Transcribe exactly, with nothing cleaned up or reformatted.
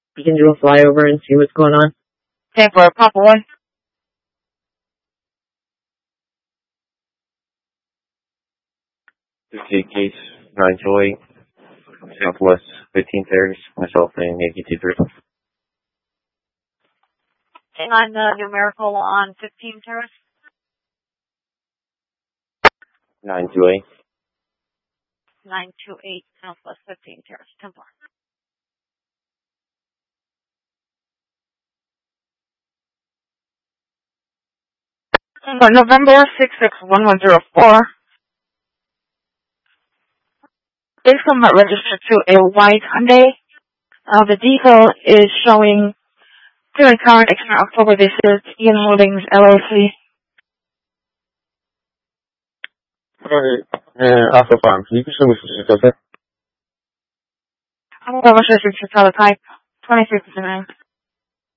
You can do a flyover and see what's going on. ten for Papa one. fifty case, nine two eight, Southwest fifteen Terrace, myself and Yankee two three. And on the numerical on fifteen Terrace. nine two eight. nine two eight, Southwest fifteen Terrace, ten four. For November six six one one zero four. This one registered to a white Hyundai. Uh, the detail is showing current current expired October this year. Ian Holdings L L C. Alright, uh, Alpha Farm, can you just show me some shit, okay? I'm going to show you the type twenty-six nine.